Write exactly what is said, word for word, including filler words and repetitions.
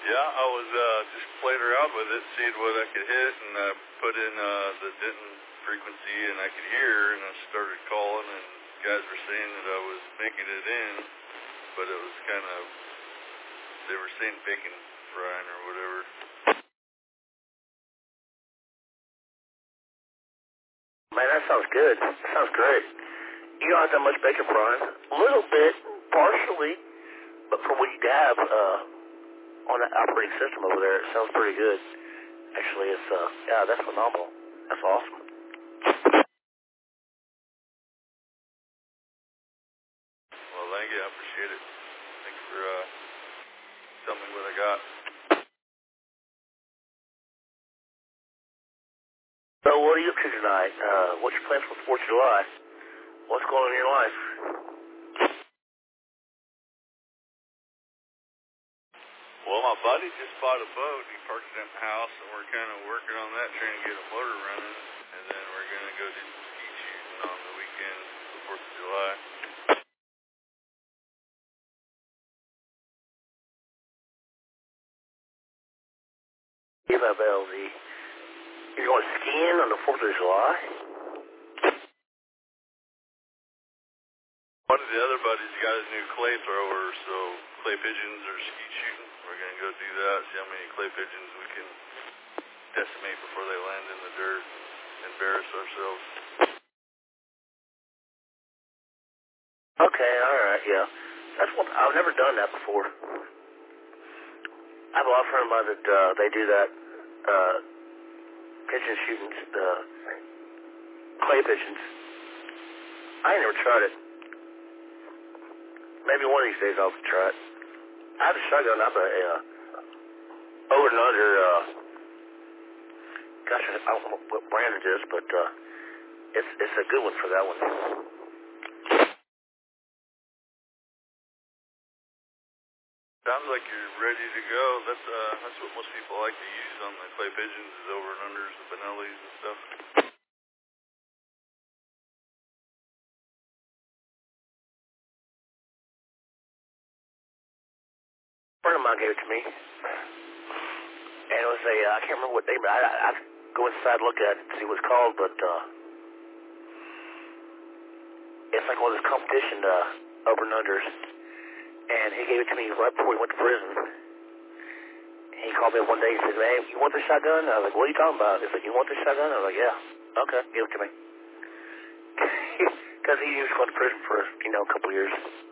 Yeah, I was uh, just playing around with it, seeing what I could hit, and I put in uh, the Denton frequency, and I could hear, and I started calling, and guys were saying that I was making it in, but it was kind of, they were saying bacon frying or whatever. Man, that sounds good. That sounds great. You don't have that much bacon frying. A little bit, partially, but from what you have uh, on that operating system over there, it sounds pretty good. Actually, it's, uh, yeah, that's phenomenal. That's awesome. Well, thank you. I appreciate it. Thanks for uh, telling me what I got. So what are you up to tonight? Uh, what's your plans for fourth of July? What's going on in your life? Well, my buddy just bought a boat. He parked it in the house, and we're kind of working on that, trying to get a motor running, and then we're going to go do some skeet shooting on the weekend, the fourth of July. Give up L Z. You're going skiing on the fourth of July? One of the other buddies got his new clay thrower, so clay pigeons or skeet shooting. We're going to go do that, see how many clay pigeons we can decimate before they land in the dirt and embarrass ourselves. Okay, all right, yeah. That's what I've never done that before. I have a lot of friends of mine that uh, they do that uh, pigeon shooting, uh, clay pigeons. I ain't never tried it. Maybe one of these days I'll try it. I have a shotgun. I have a uh, over and under. Uh, gosh, I don't know what brand it is, but uh, it's it's a good one for that one. Sounds like you're ready to go. That's uh, that's what most people like to use on the clay pigeons is over and unders, the Benellis and stuff. A friend of mine gave it to me, and it was a uh, I can't remember what name. I I, I go inside and look at it and see what it's called, but uh, it's like one of those competition uh, over and unders. And he gave it to me right before he went to prison. He called me up one day and said, "Hey, you want this shotgun?" I was like, "What are you talking about?" He's like, "You want this shotgun?" I was like, "Yeah." "Okay, give it to me." Because he was going to prison for, you know, a couple of years.